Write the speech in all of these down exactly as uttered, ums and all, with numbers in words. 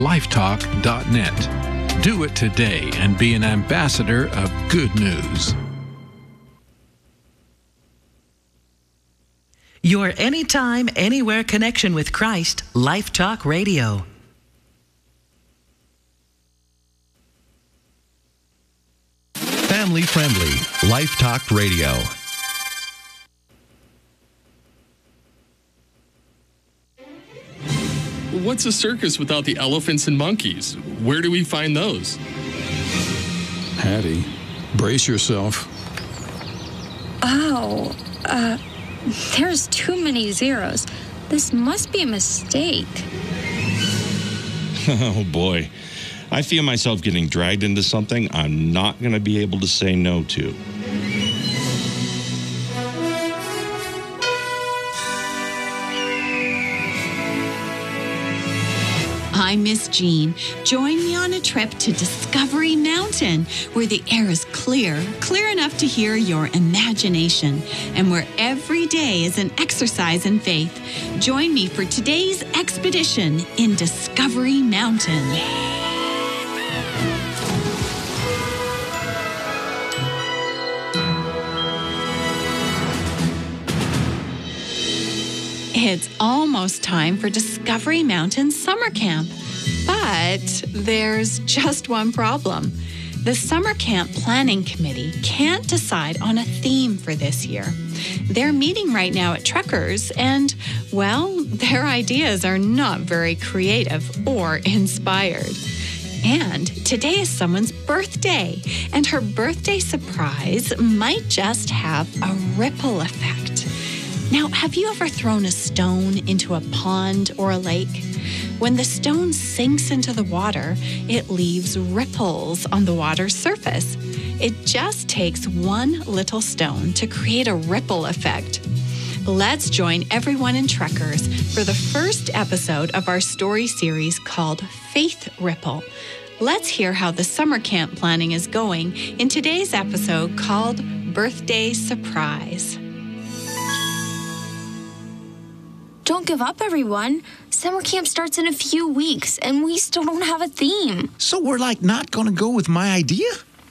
lifetalk dot net. Do it today and be an ambassador of good news. Your anytime, anywhere connection with Christ, Life Talk Radio. Family friendly, Life Talk Radio. What's a circus without the elephants and monkeys? Where do we find those? Hattie, brace yourself. Oh, uh, there's too many zeros. This must be a mistake. Oh, boy. I feel myself getting dragged into something I'm not going to be able to say no to. I'm Miss Jean. Join me on a trip to Discovery Mountain, where the air is clear, clear enough to hear your imagination, and where every day is an exercise in faith. Join me for today's expedition in Discovery Mountain. It's almost time for Discovery Mountain Summer Camp. But there's just one problem. The Summer Camp Planning Committee can't decide on a theme for this year. They're meeting right now at Trekkers, and, well, their ideas are not very creative or inspired. And today is someone's birthday, and her birthday surprise might just have a ripple effect. Now, have you ever thrown a stone into a pond or a lake? When the stone sinks into the water, it leaves ripples on the water's surface. It just takes one little stone to create a ripple effect. Let's join everyone in Trekkers for the first episode of our story series called Faith Ripple. Let's hear how the summer camp planning is going in today's episode called Birthday Surprise. Don't give up, everyone. Summer camp starts in a few weeks, and we still don't have a theme. So we're like not going to go with my idea?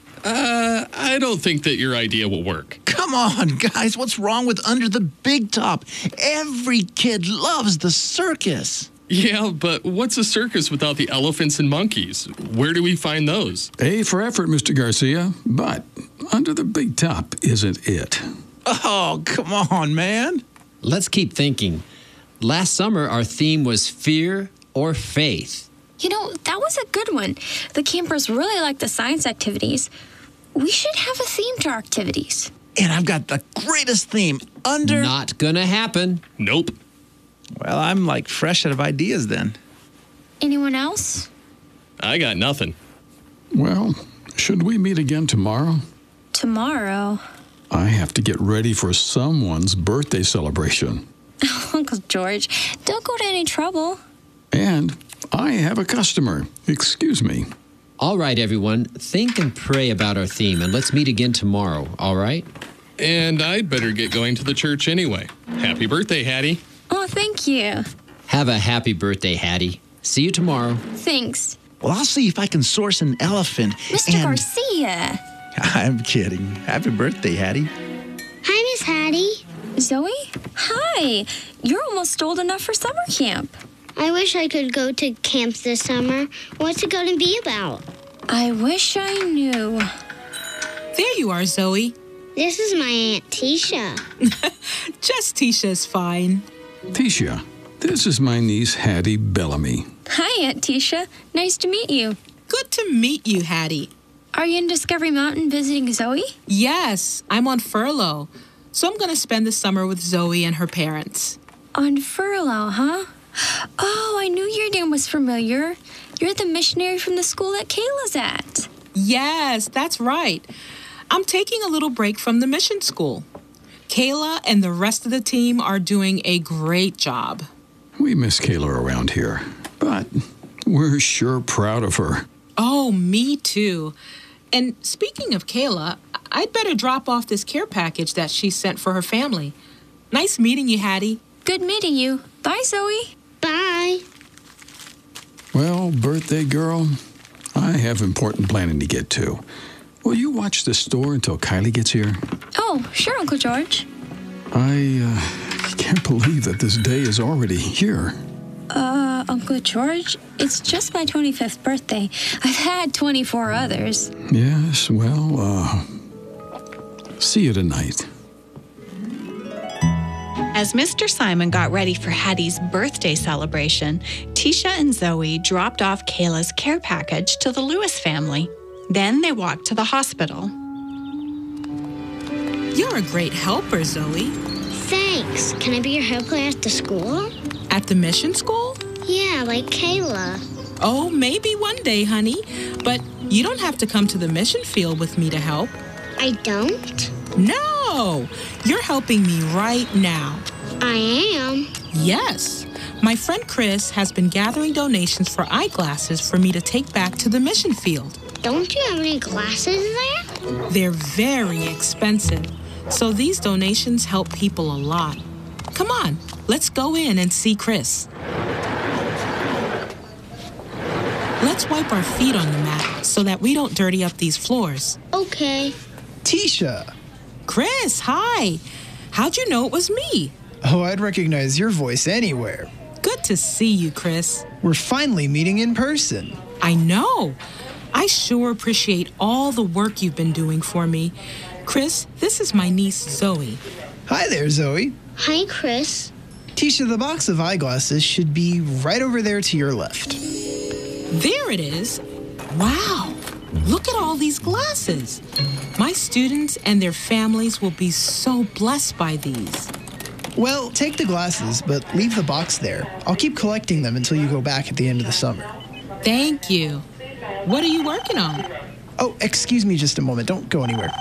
Uh, I don't think that your idea will work. Come on, guys. What's wrong with Under the Big Top? Every kid loves the circus. Yeah, but what's a circus without the elephants and monkeys? Where do we find those? A for effort, Mister Garcia, but Under the Big Top isn't it. Oh, come on, man. Let's keep thinking. Last summer, our theme was fear or faith. You know, that was a good one. The campers really like the science activities. We should have a theme to our activities. And I've got the greatest theme, Under... Not gonna happen. Nope. Well, I'm like fresh out of ideas then. Anyone else? I got nothing. Well, should we meet again tomorrow? Tomorrow? I have to get ready for someone's birthday celebration. Uncle George, don't go to any trouble. And I have a customer. Excuse me. All right, everyone. Think and pray about our theme, and let's meet again tomorrow, all right? And I'd better get going to the church anyway. Happy birthday, Hattie. Oh, thank you. Have a happy birthday, Hattie. See you tomorrow. Thanks. Well, I'll see if I can source an elephant. Mister and... Garcia. I'm kidding. Happy birthday, Hattie. Hi, Miss Hattie. Zoe? Hi. You're almost old enough for summer camp. I wish I could go to camp this summer. What's it going to be about? I wish I knew. There you are, Zoe. This is my Aunt Tisha. Just Tisha's fine. Tisha, this is my niece, Hattie Bellamy. Hi, Aunt Tisha. Nice to meet you. Good to meet you, Hattie. Are you in Discovery Mountain visiting Zoe? Yes, I'm on furlough. So I'm going to spend the summer with Zoe and her parents. On furlough, huh? Oh, I knew your name was familiar. You're the missionary from the school that Kayla's at. Yes, that's right. I'm taking a little break from the mission school. Kayla and the rest of the team are doing a great job. We miss Kayla around here, but we're sure proud of her. Oh, me too. And speaking of Kayla, I'd better drop off this care package that she sent for her family. Nice meeting you, Hattie. Good meeting you. Bye, Zoe. Bye. Well, birthday girl, I have important planning to get to. Will you watch the store until Kylie gets here? Oh, sure, Uncle George. I uh, can't believe that this day is already here. Uh, Uncle George, it's just my twenty-fifth birthday. I've had twenty-four others. Yes, well, uh, see you tonight. As Mister Simon got ready for Hattie's birthday celebration, Tisha and Zoe dropped off Kayla's care package to the Lewis family. Then they walked to the hospital. You're a great helper, Zoe. Thanks. Can I be your helper at the school? At the mission school? Yeah, like Kayla. Oh, maybe one day, honey. But you don't have to come to the mission field with me to help. I don't? No! You're helping me right now. I am? Yes. My friend Chris has been gathering donations for eyeglasses for me to take back to the mission field. Don't you have any glasses there? They're very expensive, so these donations help people a lot. Come on, let's go in and see Chris. Let's wipe our feet on the mat so that we don't dirty up these floors. Okay. Tisha. Chris, hi. How'd you know it was me? Oh, I'd recognize your voice anywhere. Good to see you, Chris. We're finally meeting in person. I know. I sure appreciate all the work you've been doing for me. Chris, this is my niece, Zoe. Hi there, Zoe. Hi, Chris. Tisha, the box of eyeglasses should be right over there to your left. There it is. Wow. Look at all these glasses. My students and their families will be so blessed by these. Well, take the glasses, but leave the box there. I'll keep collecting them until you go back at the end of the summer. Thank you. What are you working on? Oh, excuse me just a moment. Don't go anywhere.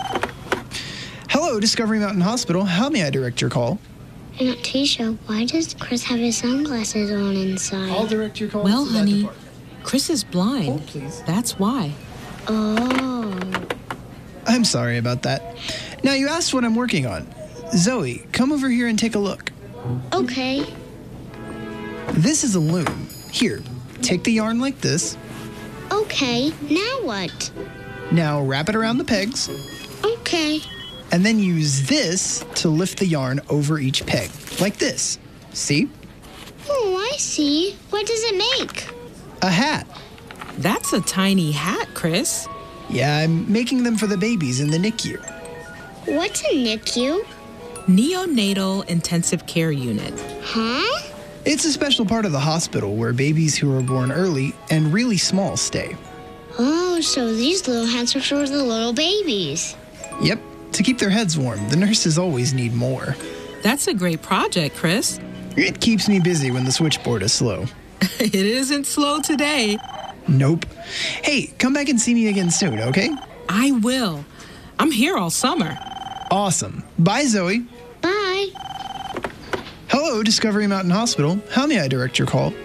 Hello, Discovery Mountain Hospital. How may I direct your call? Aunt Tisha, why does Chris have his sunglasses on inside? I'll direct your call. Well, to that honey, department. Chris is blind. Hold, please. That's why. Oh. I'm sorry about that. Now, you asked what I'm working on. Zoe, come over here and take a look. Okay. This is a loom. Here, take the yarn like this. Okay, now what? Now wrap it around the pegs. Okay. And then use this to lift the yarn over each peg, like this. See? Oh, I see. What does it make? A hat. That's a tiny hat, Chris. Yeah, I'm making them for the babies in the N I C U. What's a N I C U? Neonatal Intensive Care Unit. Huh? It's a special part of the hospital where babies who are born early and really small stay. Oh, so these little hats are for the little babies. Yep, to keep their heads warm. The nurses always need more. That's a great project, Chris. It keeps me busy when the switchboard is slow. It isn't slow today. Nope. Hey, come back and see me again soon, okay? I will. I'm here all summer. Awesome. Bye, Zoe. Bye. Hello, Discovery Mountain Hospital. How may I direct your call?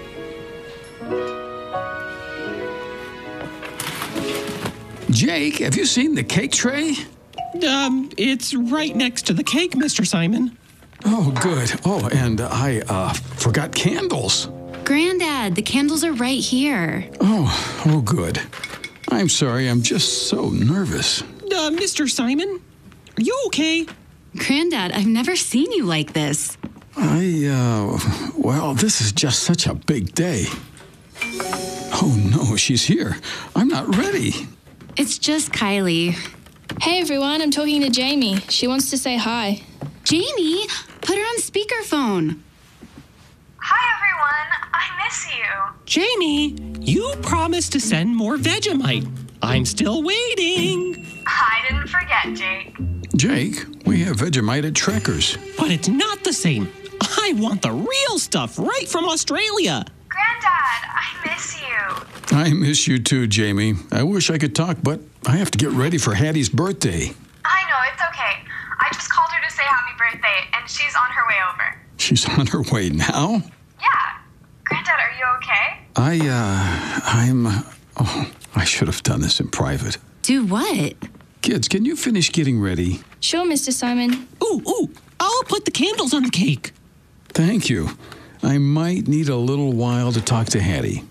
Jake, have you seen the cake tray? Um, it's right next to the cake, Mister Simon. Oh, good. Oh, and I, uh, forgot candles. Granddad, the candles are right here. Oh, oh, good. I'm sorry, I'm just so nervous. Uh, Mister Simon, are you okay? Granddad, I've never seen you like this. I, uh, well, this is just such a big day. Oh, no, she's here. I'm not ready. It's just Kylie. Hey, everyone, I'm talking to Jamie. She wants to say hi. Jamie, put her on speakerphone. Hi, everyone. I miss you. Jamie, you promised to send more Vegemite. I'm still waiting. I didn't forget, Jake. Jake, we have Vegemite at Trekkers. But it's not the same. I want the real stuff right from Australia. Granddad, I miss you. I miss you too, Jamie. I wish I could talk, but I have to get ready for Hattie's birthday. I know, it's okay. I just called her to say happy birthday, and she's on her way over. She's on her way now? Yeah. Granddad, are you okay? I, uh, I'm, oh, I should have done this in private. Do what? Kids, can you finish getting ready? Sure, Mister Simon. Ooh, ooh, I'll put the candles on the cake. Thank you. I might need a little while to talk to Hattie.